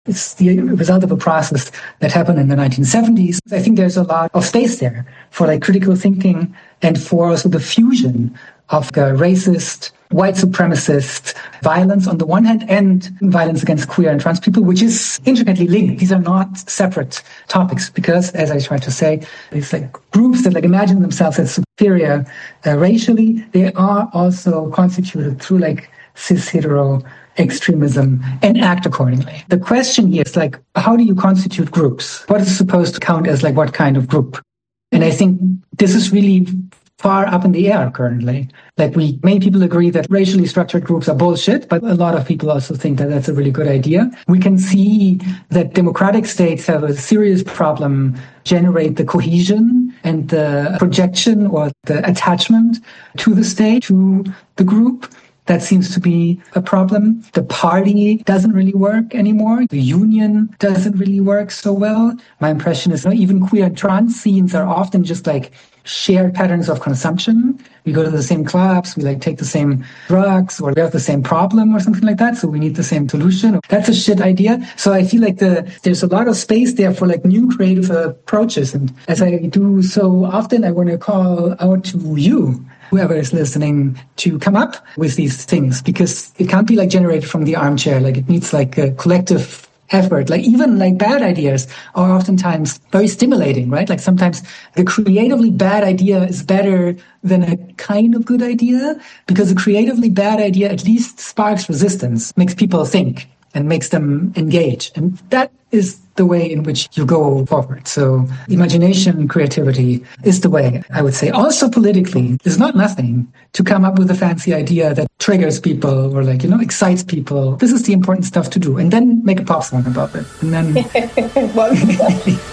It's the result of a process that happened in the 1970s. I think there's a lot of space there for like critical thinking and for also the fusion of the racist, white supremacist violence on the one hand and violence against queer and trans people, which is intricately linked. These are not separate topics because, as I tried to say, these like groups that like imagine themselves as superior racially, they are also constituted through like cis hetero extremism and act accordingly. The question here is like, how do you constitute groups? What is supposed to count as like what kind of group? And I think this is really far up in the air currently. Like many people agree that racially structured groups are bullshit, but a lot of people also think that that's a really good idea. We can see that democratic states have a serious problem generate the cohesion and the projection or the attachment to the state, to the group. That seems to be a problem. The party doesn't really work anymore. The union doesn't really work so well. My impression is even queer and trans scenes are often just like shared patterns of consumption. We go to the same clubs, we like take the same drugs, or we have the same problem or something like that. So we need the same solution. That's a shit idea. So I feel like there's a lot of space there for like new creative approaches. And as I do so often, I want to call out to you, whoever is listening, to come up with these things, because it can't be like generated from the armchair. Like it needs like a collective effort. Like even like bad ideas are oftentimes very stimulating, right? Like sometimes the creatively bad idea is better than a kind of good idea, because a creatively bad idea at least sparks resistance, makes people think and makes them engage. And that is the way in which you go forward. So imagination, creativity is the way, I would say. Also politically, it's not nothing to come up with a fancy idea that triggers people or like, excites people. This is the important stuff to do. And then make a pop song about it. And then...